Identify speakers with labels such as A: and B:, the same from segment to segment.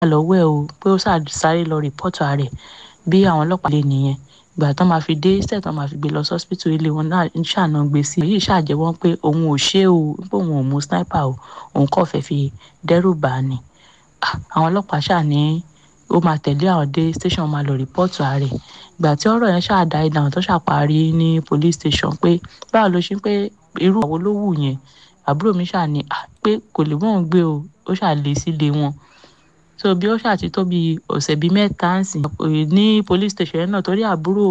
A: lọ́wọ́ ẹ̀ o pé ó sáré lọ rìpọ́ọ̀tù ààrẹ bí àwọn ọlọ́pàá lè nìyẹn ìgbà tán máa fi dé sẹ́ẹ̀ tán máa fi gbé lọ sọ́spítù ilé wọn náà ṣàna gbé sí yìí ṣàjẹ́wọ́ pé òun ò ṣe o pé òun ò mú sniper o òun kò fẹ́ fi dẹ́rù bà á ni àwọn ọlọ́pàá ṣàní ó máa tẹ̀lé àwọn dé station máa lọ rìpọ́ọ̀tù ààrẹ ìgbà tí ọ̀rọ̀ yẹn ṣáà die down tó ṣàparí ní police station pé báwo ló ṣe pé irú àwọn ló wù yẹn àbúrò mi ṣàní pé kò lè wọ́n gbé o ó ṣàlè sílé wọn so bí ó ṣàti tó bí ọ̀sẹ̀ bíi mẹ́ta ń sìn ní police station yẹn náà torí àbúrò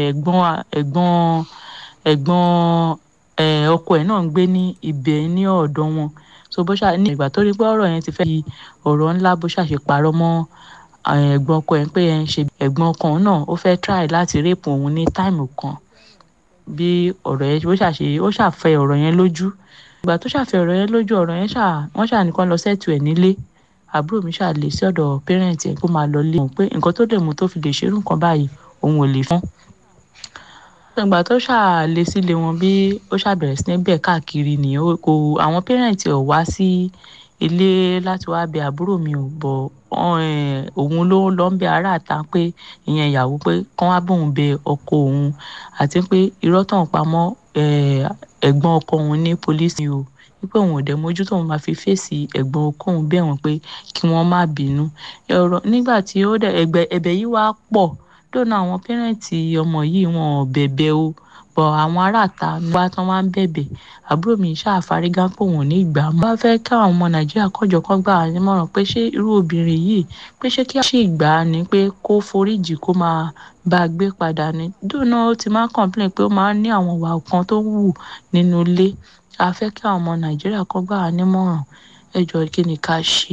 A: ẹ̀gbọ́n ọkọ ẹ̀ náà ń gbé ní ibẹ̀ ní ọ̀dọ̀ wọn so bó ṣà ní ìgbà tó rí pé ọ̀rọ̀ yẹn ti fẹ́ di ọ̀rọ̀ ńlá bó ṣàṣe parọ́ mọ́ ẹ̀gbọ́n ọkọ ẹ̀ pé ẹ̀ ń ṣe ẹ̀gbọ́n ọkọ náà ó fẹ́ try láti rape òun ní táìmù kan bí ọ̀rọ̀ yẹn bó ṣàṣe ó ṣàfẹ́ ọ̀rọ̀ yẹn lójú ìgbà tó ṣàfẹ́ ọ̀rọ̀ yẹn lójú ọ̀rọ̀ yẹn wọ́n ṣàníkan lọ sẹ́tù ẹ̀ nílé àbúrò mi ṣàlè sí ọ̀dọ̀ pẹ́rẹ́ǹtì ẹ̀ kó máa lọ lé òun pé nǹkan tó lè mú tó fi lè ṣerú nǹkan báyìí òun ò lè fún. ìgbà tó ṣàlè sílé wọn bí ó ṣàbẹ̀rẹ̀ sí ní bẹ̀ káàkiri nìyẹn kò àwọn pẹ́rẹ́ǹtì ẹ̀ wá sí ilé láti wá bẹ̀ àbúrò mi ò bọ̀ òun ló lọ ń bẹ ará àta pé ìyẹn ìyàwó pé kán wá bóun bẹ ọkọ òun àti pé irọ́ tóun pamọ́ ẹ̀gbọ́n ọkọ òun ní pólísì o wípé òun ò dẹ̀ mójú tóun máa fi fèsì ẹ̀gbọ́n ọkọ òun bẹ̀ wọ́n pé kí wọ́n má bínú ọ̀rọ̀ nígbà tí ó dẹ̀ ẹ̀bẹ̀ yìí wá pọ̀ lónà àwọn pẹ́rẹ́ǹtì ọmọ yìí wọn ò bẹ̀bẹ̀ o bọ̀ àwọn aráàta gbá tán wá ń bẹ̀bẹ̀ àbúrò mi ṣàfárígá pé òun ò ní ìgbà mọ́ bá fẹ́ káwọn ọmọ nàìjíríà kọjọ kan gbà á nímọ̀ràn pé ṣé irú obìnrin yìí pé ṣé kí a ṣe ìgbà ni pé kó foríjì kó máa bá a gbé padà ni dóná ó ti máa ń complain pé ó máa ń ní àwọn ìwà kan tó wù nínú ilé a fẹ́ kí àwọn ọmọ nàìjíríà kan gbà á nímọ̀ràn ẹ jọ̀ọ́ kí ni ká ṣe.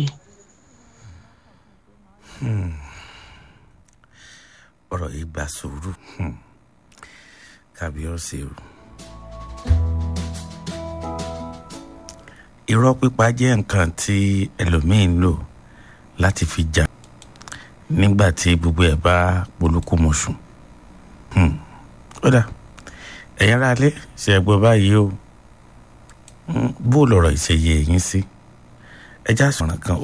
B: ọ̀rọ̀ yìí gba sùúrù kábíyèsí o. irọ́ pípa jẹ́ nǹkan tí ẹlòmíín lò láti fi jà nígbà tí gbogbo ẹ̀ bá polúkúmuṣu. kódà ẹ̀yin ará ilé ṣe é gbọ́ báyìí o bó lọ̀rọ̀ ìṣèyẹ yín sí ẹjá sọ̀rọ̀ kan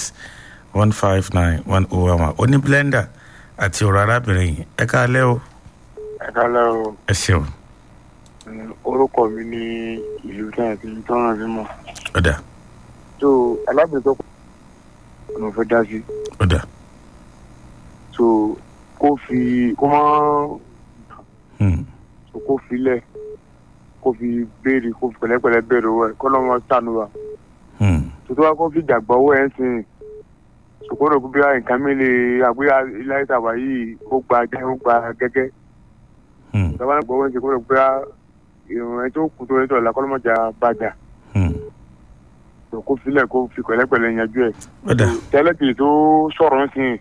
B: 061591011 oní blender àti ọ̀rọ̀ arábìnrin yìí ẹ káalẹ́ o.
C: ẹ káalẹ́ o.
B: ẹ ṣeun.
C: orúkọ mi ní ìlú káàkiri tí tọ́ràn sí mọ́.
B: ọ̀dà.
C: so alábìnrin tó kọ́ ló fẹ́ dá sí.
B: ọ̀dà.
C: so kó filẹ̀ kó fi béèrè kó fi pẹ̀lẹ́pẹ̀lẹ́ béèrè owó ẹ̀ kọ́ lọ́mọ sànù wa. tuntun wa kó fi jàgbọ́ owó ẹ̀ ń sìn sòkòrò bí i nǹkan mi lè àgbéyà ilé ìtàwá yìí ó gba gẹ́gẹ́. ìjọba náà gbọ́ wọ́n ṣe kó bí ìrìn ẹ̀ tó kù tó ń tọ̀lá kọ́lọ́mọjà bàjá. kó filẹ̀ kó fi pẹ̀lẹ́pẹ̀lẹ́ yanjú ẹ̀. tẹ́lẹ̀tì tó sọ̀rọ̀ ń sìn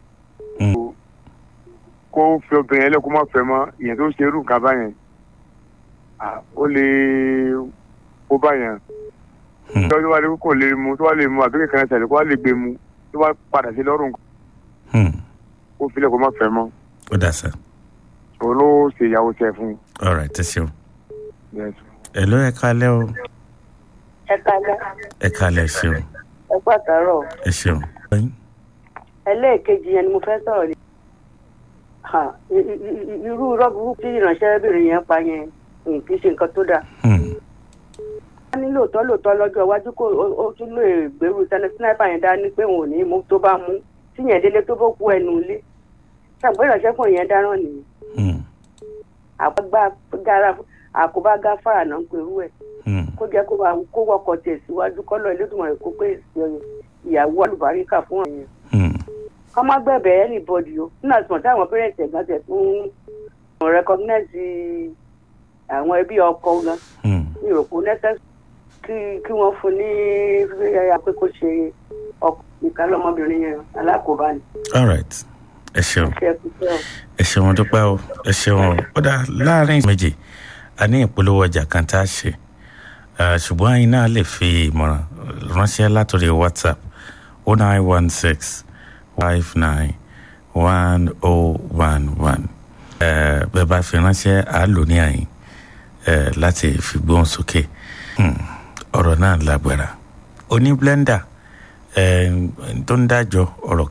C: kó fi obìnrin ẹlẹ́kùn má fẹ́ mọ́ ìyẹn tó ṣe irú nǹkan báyẹn ó lè kó báyẹn. tó wá lè kó lè mu tó wá lè mu àbí kankan ṣẹlẹ̀ kó wá lè gbé mu tó bá padà sí lọ́rùn kó filẹ̀ kó má fẹ́ mọ́.
B: ó dà sá.
C: òun ló ṣe ìyàwó ṣe fún un.
B: all right ẹ ṣeun. ẹ ló ẹ kálẹ́ o.
D: ẹ kálẹ́.
B: ẹ kálẹ́ ṣeun.
D: ẹ pàtàrọ̀.
B: ẹ ṣeun.
D: ẹlẹ́ẹ̀kejì yẹn ni mo fẹ́ sọ̀rọ̀ ní. irú rọ́bù tí ìránṣẹ́bìnrin yẹn pa yẹn kì í ṣe nǹkan tó dáa. wọ́n ní lóòótọ́ lọ́jọ́ iwájú kó o tún lè gbèrú sniper yẹn dání pé òun ò ní mú tó bá mú tíyẹn délé tó bó kú ẹnu ilé. ṣàgbọ́n ìránṣẹ́kùnrin yẹn dáràn nìyí. àkóbá gáfárà náà ń perú ẹ̀. kó jẹ́ kó wọkọ̀ tẹ̀síwájú kọ́lọ̀ Elédùmarè kó pé ìyàwó àlùbáríkà fún àwọn yẹn. kọ́ má gbẹ̀bẹ̀ anybody o nínú àtúntò táwọn parents ẹ̀gbọ́n tẹ̀ fún recognize àwọn ẹbí ọkọ gan ní ìròpó necessary kí wọ́n fún ní àpékò ṣe ọkọ ìkálọ́mọbìnrin yẹn alákòóbá ni.
B: all right ẹ ṣeun ẹ ṣeun dúpẹ́ o ẹ ṣeun ó dá láàrin méjì a ní ìpolówó ọjà kan tá a ṣe ṣùgbọ́n ẹ̀yin náà lè fi ìmọ̀ràn ránṣẹ́ látòrí WhatsApp 0916 591011 bẹ́ẹ̀ bá fi ránṣẹ́ àálò ní àyìn láti fi gbóhùn sókè ọ̀rọ̀ náà lágbára oní blender tó ń dájọ́ ọ̀rọ̀